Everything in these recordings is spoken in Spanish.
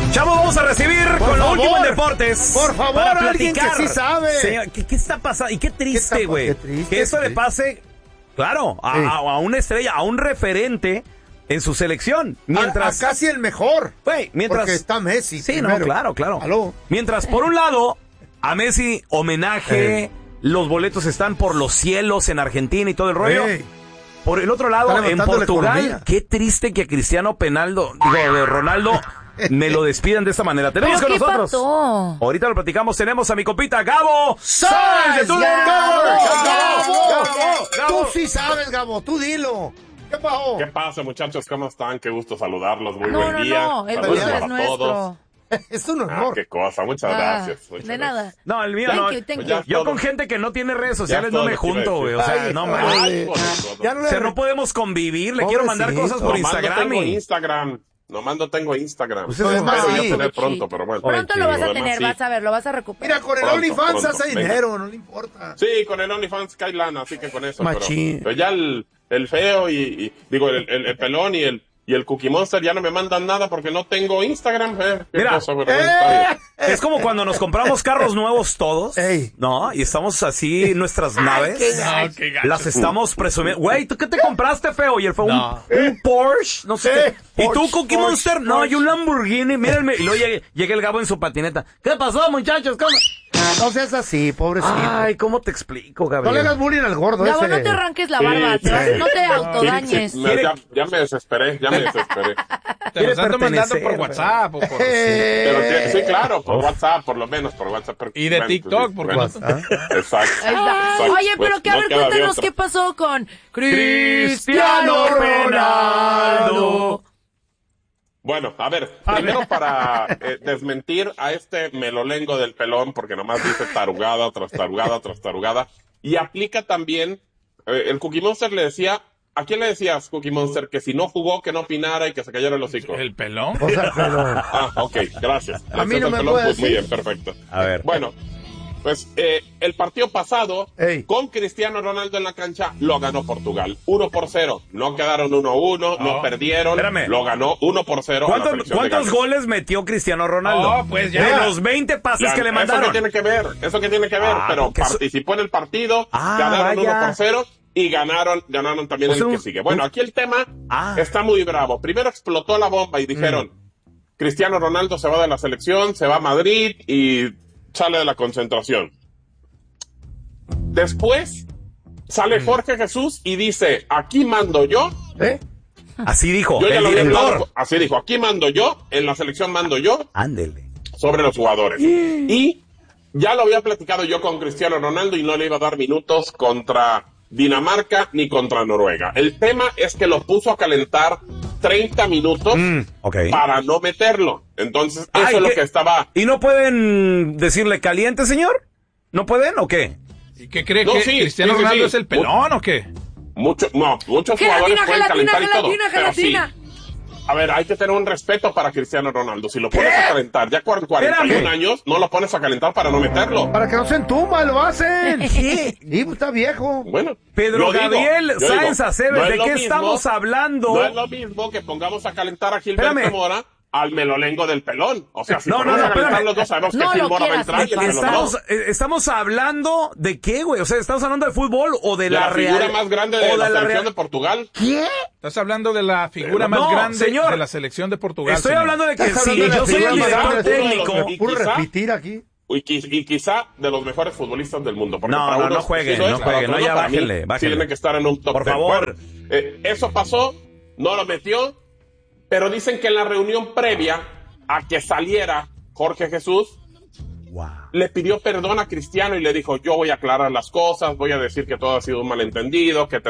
Chavos, vamos a recibir con lo último en deportes. Por favor, para alguien platicar. que sí sabe. Señor, ¿qué está pasando? Y qué triste, güey. Que eso le pase, claro, a una estrella, a un referente en su selección. Mientras a casi el mejor. Güey, mientras porque está Messi. Sí, primero. no, claro. ¿Aló? Mientras, por un lado, a Messi, homenaje, los boletos están por los cielos en Argentina y todo el rollo. Por el otro lado, en Portugal, qué triste que a Cristiano Ronaldo me lo despidan de esta manera. Tenemos con nosotros. Pasó? Ahorita lo platicamos. Tenemos a mi compita Gabo. ¡Sabes! Gabo. Tú sí sabes, Gabo. Tú dilo. ¿Qué pasó? ¿Qué pasa, muchachos? ¿Cómo están? Qué gusto saludarlos. Muy No, buen día. no, el Saludos gusto es para nuestro. todos. Es un honor. Qué cosa. Muchas gracias. Muchas De gracias. nada. No, el mío Thank no. you, thank Pues ya you. Yo todo. con gente que no tiene redes sociales Ya no me todo lo que iba a junto, güey. O decir. sea, no Ay, mames. Ay, bonito. Ya no O le sea, no podemos convivir. Le quiero mandar cosas por Nomás no Instagram. tengo Instagram. Nomás no tengo Instagram. Pues Espero es más, ya sí. tener pronto, pero bueno. Pronto lo vas a Lo tener, demás, vas a ver, lo vas a recuperar. Mira, con el Pronto, OnlyFans pronto, hace venga. dinero, no le importa. Sí, con el OnlyFans cae lana, así que con eso. Machín. Pero ya el feo y digo, el pelón y el Cookie Monster ya no me mandan nada porque no tengo Instagram. Qué Mira, cosa, pero está bien. Es como cuando nos compramos carros nuevos todos, Ey. ¿no? Y estamos así en nuestras naves. Las estamos presumiendo. Güey, ¿tú qué te compraste, feo? Y el feo, un Porsche, no sé. ¿Y tú, Porsche, Cookie Porsche, Monster? No, Porsche. yo un Lamborghini. Mírenme. Y luego llega el Gabo en su patineta. ¿Qué pasó, muchachos? ¿Cómo? No seas así, pobrecito. Ay, ¿cómo te explico, No le Gabriel? hagas bullying al gordo Gabo, ese. no te arranques la barba, Sí, sí. no te autodañes. Sí, ya me desesperé. Te los ando mandando por pertenecer, WhatsApp. O por... Pero sí, claro, por WhatsApp, por lo menos, por WhatsApp. Y de Bueno, TikTok, sí, porque bueno. no- Exacto. Ahí está. Exacto. Oye, pero Pues que a no ver, queda de cuéntanos otra. qué pasó con Cristiano Ronaldo. Bueno, a ver, primero para desmentir a este melolengo del pelón, porque nomás dice tarugada tras tarugada tras tarugada, y aplica también, el Cookie Monster le decía, ¿a quién le decías, Cookie Monster, que si no jugó, que no opinara y que se cayera el hocico? ¿El pelón? O sea, pero... Ah, ok, gracias. A mí no Gracias al me pelón, puede pues, muy decir. bien, perfecto. A ver. Bueno, pues el partido pasado, Ey. con Cristiano Ronaldo en la cancha, lo ganó Portugal. 1-0. No quedaron 1-1, no perdieron. Espérame. Lo ganó 1-0. ¿Cuántos goles metió Cristiano Ronaldo? Oh, pues ya. De los 20 pases que le mandaron. Eso que tiene que ver, pero porque eso- participó en el partido, Ah, ganaron vaya. 1-0 y ganaron también O sea, el que sigue. Bueno, aquí el tema Ah. está muy bravo. Primero explotó la bomba y dijeron, Cristiano Ronaldo se va de la selección, se va a Madrid y sale de la concentración. Después sale Jorge Jesús y dice, aquí mando yo. Así dijo, Yo ya el lo había director. hablado, así dijo, aquí mando yo, en la selección mando yo Ándele. sobre los jugadores. Y ya lo había platicado yo con Cristiano Ronaldo y no le iba a dar minutos contra Dinamarca ni contra Noruega. El tema es que lo puso a calentar 30 minutos Ok. para no meterlo. Entonces, eso Ay, es lo ¿qué? que estaba... ¿Y no pueden decirle caliente, señor? ¿No pueden o qué? ¿Y qué cree No, que sí, Cristiano sí, sí, Ronaldo sí. es el pelón o qué? Muchos jugadores Gelatina, pueden calentar y todo. gelatina, pero sí. gelatina. A ver, hay que tener un respeto para Cristiano Ronaldo. Si lo pones a calentar ya 41 Espérame. años, no lo pones a calentar para no meterlo. Para que no se entumba, lo hacen. ¿Qué? Y pues, está viejo. Bueno, Pedro lo digo, Gabriel yo Sáenz digo, Aceves, no es ¿de lo qué mismo- estamos hablando? No es lo mismo que pongamos a calentar a Gilberto Espérame. Mora al melolengo del pelón. O sea, si No, ponemos no, a calentar espérame. los dos, sabemos No que lo Gil Mora va a quieras entrar y el pelón no. Estamos hablando de qué, güey. O sea, ¿estamos hablando de fútbol o de La figura Real? más grande de o la selección Real? de Portugal. Estás hablando de la figura No, más grande señor. de la selección de Portugal. Estoy señor. hablando de que Estás si hablando de la yo soy figura el más director grande de técnico. todos. Puro quizá- repetir aquí. Y quizá de los mejores futbolistas del mundo. Porque No, para no, unos no jueguen, sí lo es, no para jueguen, otros no, ya para mí bájenle. Tiene que estar en un top Por 10. favor. Bueno, eso pasó, no lo metió, pero dicen que en la reunión previa a que saliera Jorge Jesús, Wow. le pidió perdón a Cristiano y le dijo, yo voy a aclarar las cosas, voy a decir que todo ha sido un malentendido, que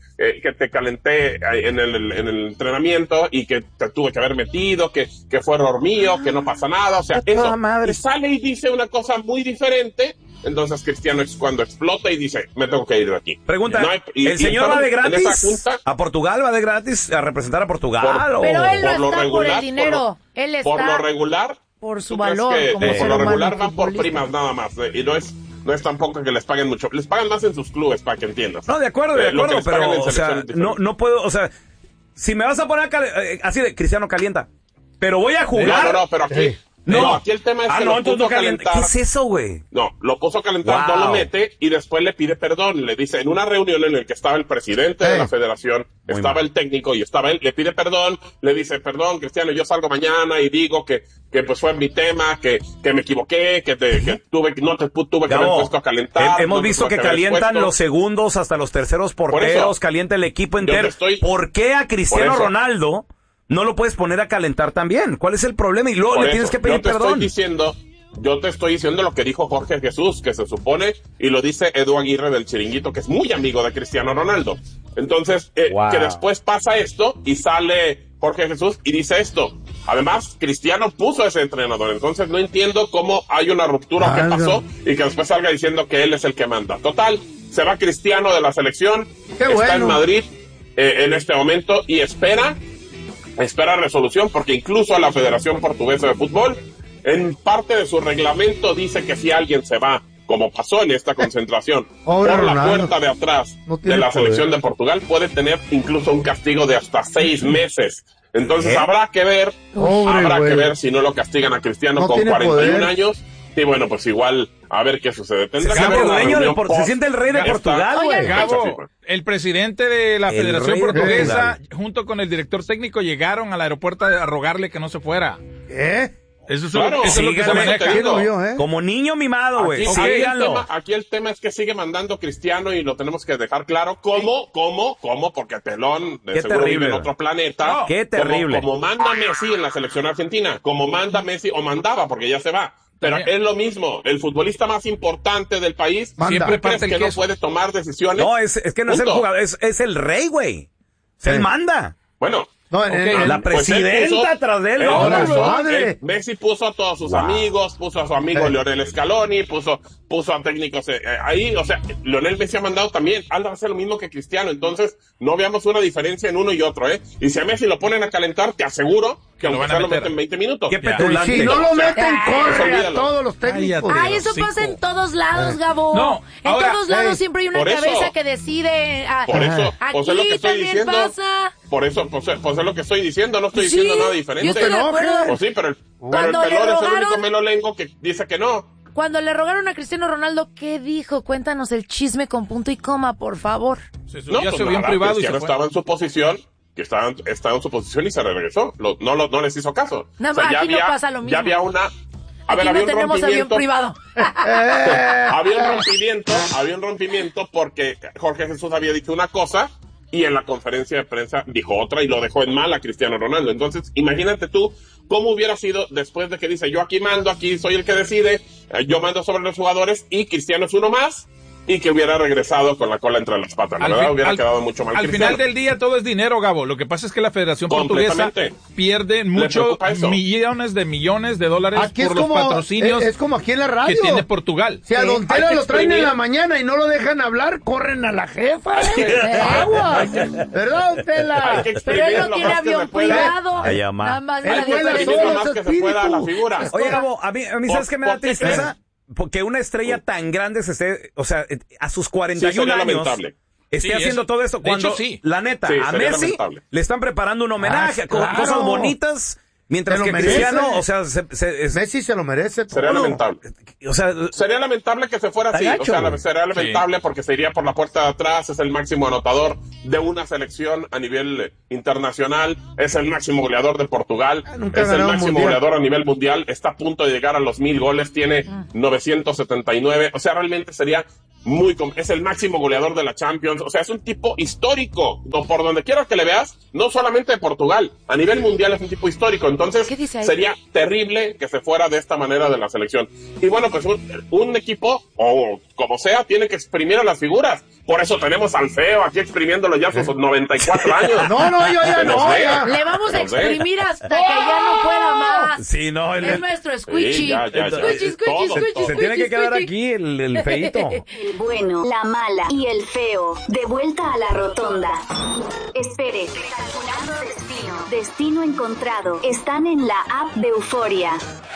te calenté en el entrenamiento y que te tuve que haber metido, que fue error mío, que no pasa nada, o sea, eso. madre. Y sale y dice una cosa muy diferente, entonces Cristiano es cuando explota y dice, me tengo que ir de aquí. Pregunta, No hay- y- ¿el señor y va de fueron en esa gratis junta, a Portugal? ¿Va de gratis a representar a Portugal? o- Pero él no por lo está por regular, el dinero. Él por lo está regular, por su ¿tú crees valor que, como por ser lo humano regular van por futbolista? primas nada más, y no es tampoco que les paguen mucho, les pagan más en sus clubes para que entiendas. No, de acuerdo, Lo que les pagan pero, en o sea, selección es diferente. no puedo, o sea, si me vas a poner así de Cristiano calienta, pero voy a jugar. No, pero aquí... No, aquí el tema es que lo puso a calentar. ¿Qué es eso, güey? No, lo puso a calentar, no lo mete y después le pide perdón. Le dice, en una reunión en la que estaba el presidente de la federación, estaba el técnico y estaba él, le pide perdón, le dice, perdón, Cristiano, yo salgo mañana y digo que pues fue mi tema, que me equivoqué, que tuve que haber puesto a calentar. Hemos visto que calientan los segundos hasta los terceros porteros, calienta el equipo entero. ¿Por qué a Cristiano Ronaldo no lo puedes poner a calentar también? ¿Cuál es el problema? Y luego le tienes que pedir perdón. Yo te estoy diciendo lo que dijo Jorge Jesús, que se supone, y lo dice Edu Aguirre del Chiringuito, que es muy amigo de Cristiano Ronaldo. Entonces, que después pasa esto y sale Jorge Jesús y dice esto. Además, Cristiano puso a ese entrenador, entonces no entiendo cómo hay una ruptura o qué pasó y que después salga diciendo que él es el que manda. Total, se va Cristiano de la selección, está en Madrid en este momento y espera resolución, porque incluso a la Federación Portuguesa de Fútbol, en parte de su reglamento dice que si alguien se va, como pasó en esta concentración, por la puerta de atrás de la selección de Portugal, puede tener incluso un castigo de hasta 6 meses. Entonces habrá que ver si no lo castigan a Cristiano con 41 años. Y bueno, pues igual, a ver qué sucede. Se siente el rey de Portugal, güey. Gabo, el presidente de la Federación Portuguesa, junto con el director técnico, llegaron al aeropuerto a rogarle que no se fuera. Eso es lo que se maneja. Como niño mimado, güey. Aquí el tema es que sigue mandando Cristiano y lo tenemos que dejar claro. ¿Cómo? Porque Pelón de seguro vive en otro planeta. Qué terrible. Como manda Messi en la selección argentina. Como manda Messi, o mandaba porque ya se va. Pero es lo mismo, el futbolista más importante del país siempre crees que no puede tomar decisiones. No, es que no es el jugador, es el rey, güey. Él manda. Bueno, la presidenta atrás de él. Messi puso a todos sus amigos, puso a su amigo Lionel Scaloni, puso a técnicos ahí, o sea, Lionel Messi ha mandado también, Aldo hace lo mismo que Cristiano, entonces no veamos una diferencia en uno y otro, y si a Messi lo ponen a calentar, te aseguro que aunque sea lo meten 20 minutos. Si no lo meten, corre a todos los técnicos. Ay, eso pasa en todos lados, Gabo. No, en todos lados siempre hay una cabeza que decide. Por eso, aquí pues es lo que estoy también diciendo. Pasa. Por eso, pues es lo que estoy diciendo, no estoy diciendo nada diferente. Yo estoy de acuerdo. Pues sí, pero el Pelón es el único melolengo que dice que no. Cuando le rogaron a Cristiano Ronaldo, ¿qué dijo? Cuéntanos el chisme con punto y coma, por favor. Ya se vio en privado y estaba en su posición, estaba en su posición y se regresó. No les hizo caso. Nada más, aquí no pasa lo mismo. Ya había una... Aquí no tenemos avión privado. Había un rompimiento porque Jorge Jesús había dicho una cosa y en la conferencia de prensa dijo otra y lo dejó en mal a Cristiano Ronaldo. Entonces, imagínate tú cómo hubiera sido después de que dice, yo aquí mando, aquí soy el que decide, yo mando sobre los jugadores y Cristiano es uno más, y que hubiera regresado con la cola entre las patas, la verdad hubiera quedado mucho mal. Al final del día todo es dinero, Gabo. Lo que pasa es que la Federación Portuguesa pierde muchos millones de dólares aquí por los patrocinios. Es como aquí en la radio. Que tiene Portugal. Si a Don Tela lo traen en la mañana y no lo dejan hablar, corren a la jefa. Aguas. ¿Verdad, Don Tela? Pero él no tiene avión privado. Nada más que se pueda la figura. Oye, Gabo, a mí ¿sabes qué me da tristeza? Porque una estrella tan grande o sea, a sus 41 años esté haciendo todo esto cuando, la neta, a Messi le están preparando un homenaje con cosas bonitas, mientras que Cristiano, o sea, Messi se lo merece. Sería lamentable. O sea, sería lamentable que se fuera así. O sea, sería lamentable porque se iría por la puerta de atrás, es el máximo anotador de una selección a nivel internacional, es el máximo goleador de Portugal, es el máximo goleador a nivel mundial, está a punto de llegar a los 1000 goles, tiene 979, o sea, realmente sería es el máximo goleador de la Champions, o sea, es un tipo histórico, por donde quiera que le veas, no solamente de Portugal, a nivel mundial es un tipo histórico, entonces sería terrible que se fuera de esta manera de la selección. Y bueno, pues un equipo, o como sea, tiene que exprimir a las figuras. Por eso tenemos al Feo aquí exprimiéndolo ya a sus 94 años. No, yo ya no. Le vamos a exprimir hasta que ya no pueda más. Sí, no. Es nuestro Squishy. Squishy. Se tiene que quedar aquí el feíto. El bueno, la mala y el feo. De vuelta a la rotonda. Espere. Calculando destino. Destino encontrado. Están en la app de Euforia.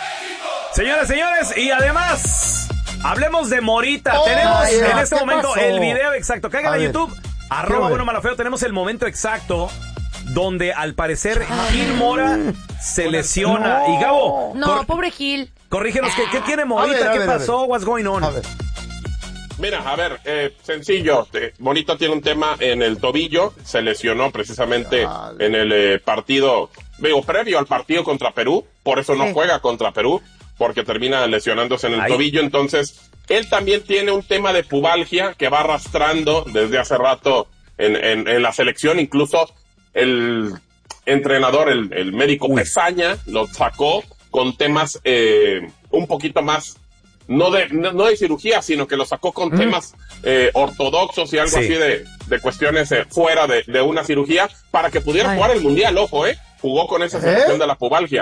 Señores, y además, hablemos de Morita. Tenemos en este momento el video exacto. Caigan a YouTube, @bueno malo feo. Tenemos el momento exacto donde al parecer Gil Mora se lesiona. Y Gabo... No, pobre Gil. Corrígenos, ¿qué tiene Morita? ¿Qué pasó? What's going on? Mira, a ver, sencillo. Morita tiene un tema en el tobillo. Se lesionó precisamente en el partido, previo al partido contra Perú. Por eso no juega contra Perú, porque termina lesionándose en el tobillo. Entonces, él también tiene un tema de pubalgia que va arrastrando desde hace rato en la selección. Incluso el entrenador, el médico Pesaña, lo sacó con temas un poquito más, no de cirugía, sino que lo sacó con temas ortodoxos y algo así de cuestiones fuera de una cirugía, para que pudiera jugar el Mundial. Ojo, jugó con esa selección de la pubalgia.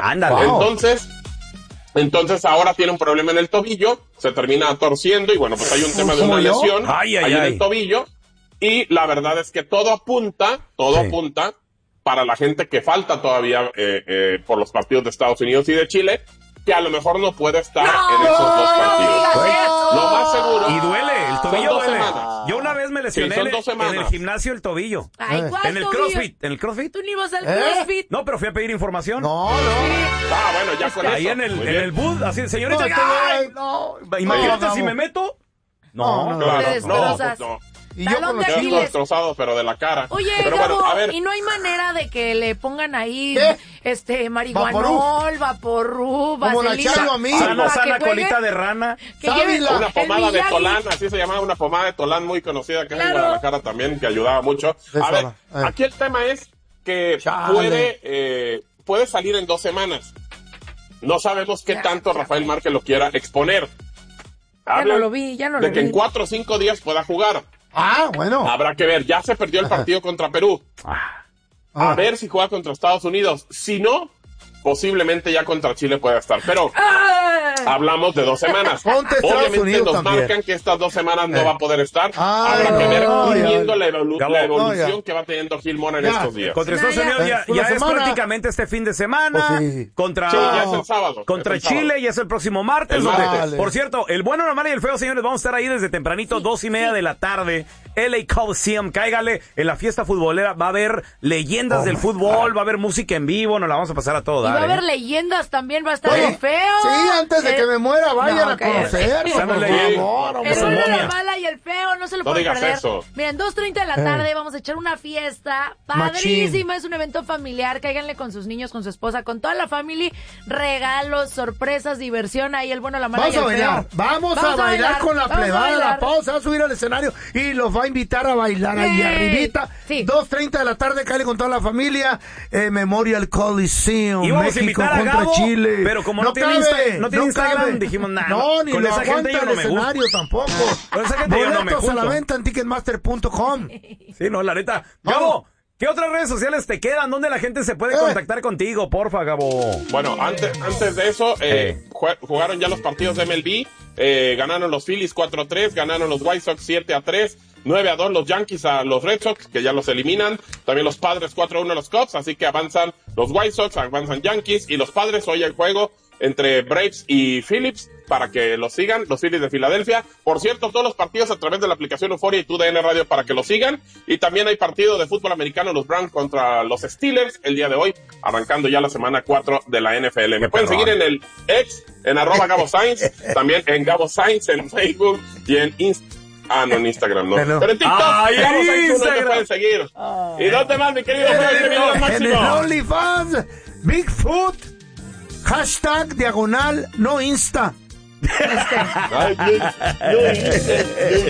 Entonces ahora tiene un problema en el tobillo, se termina torciendo y bueno, pues hay un tema de una lesión ahí en el tobillo, y la verdad es que todo apunta para la gente que falta todavía por los partidos de Estados Unidos y de Chile, que a lo mejor no puede estar en esos dos partidos. Lo más seguro. Y duele, el tobillo duele. Yo una vez me lesioné en el gimnasio el tobillo. Ay, ¿cuál en el tobillo? CrossFit. ¿En el CrossFit? ¿Tú ni vas al CrossFit? No, pero fui a pedir información. No. Bueno, ya con ahí eso. en el booth, así, señorita. Imagínate si me meto. No. Y yo con los chinos destrozados, pero de la cara. Oye, pero Gabo, bueno, a ver. ¿y no hay manera de que le pongan ahí marihuanol, vaporú, vaselina? Sana colita de rana. Una pomada de Tolán, así se llamaba, una pomada de Tolán muy conocida que en Guadalajara también, que ayudaba mucho. A ver, aquí el tema es que puede salir en 2 semanas. No sabemos qué tanto Rafael Márquez lo quiera exponer. Ya no lo vi. De que en 4 o 5 días pueda jugar. Bueno. Habrá que ver, ya se perdió el partido contra Perú. A ver si juega contra Estados Unidos. Si no, posiblemente ya contra Chile pueda estar. Pero hablamos de 2 semanas. Obviamente nos marcan que estas 2 semanas no va a poder estar. Habrá que ver viendo la evolución que va teniendo Gil Mora en estos días. Contra Estados Unidos ya es prácticamente este fin de semana. Contra ya es el sábado. Contra Chile ya es el próximo martes. Por cierto, el bueno, la mala y el feo, señores, vamos a estar ahí desde tempranito, 2:30 de la tarde. LA Coliseum, cáigale en la fiesta futbolera. Va a haber leyendas del fútbol, va a haber música en vivo, nos la vamos a pasar a todo. Va a haber leyendas también, va a estar el feo. Sí, antes de que me muera, vayan a conocer. El bueno, la mala y el feo, no se lo pueden perder. Eso. Miren, 2:30 de la tarde vamos a echar una fiesta padrísima. Es un evento familiar, cáiganle con sus niños, con su esposa, con toda la familia. Regalos, sorpresas, diversión. Ahí el bueno, la mala y el feo. Vamos a bailar con la plebada. La pausa va a subir al escenario y los va a invitar a bailar ahí arribita. 2:30 de la tarde, cáiganle con toda la familia. Memorial Coliseum. México contra Chile. Pero como no tiene Instagram, dijimos nada. No, ni con esa gente yo no me escenario tampoco. Con esa gente yo no me junto. A la venta en Ticketmaster.com. Sí, no, la neta. Gabo, ¿qué otras redes sociales te quedan? ¿Dónde la gente se puede contactar contigo? Porfa, Gabo. Bueno, antes de eso, jugaron ya los partidos de MLB. Ganaron los Phillies 4-3, ganaron los White Sox 7-3, 9-2 los Yankees a los Red Sox, que ya los eliminan. También los Padres 4-1 los Cubs, así que avanzan los White Sox, avanzan Yankees y los Padres. Hoy el juego entre Braves y Phillips para que los sigan, los Phillies de Filadelfia. Por cierto, todos los partidos a través de la aplicación Euforia y TUDN Radio para que los sigan. Y también hay partido de fútbol americano, los Browns contra los Steelers el día de hoy, arrancando ya la semana 4 de la NFL. Me pueden seguir en el X, en @GaboSainz, también en Gabo Sainz en Facebook y en Instagram. No, en Instagram no. Pero en TikTok, Gabo Sainz 1 te pueden seguir. ¿Y dónde más, mi querido? En el OnlyFans, Bigfoot, hashtag #no Insta.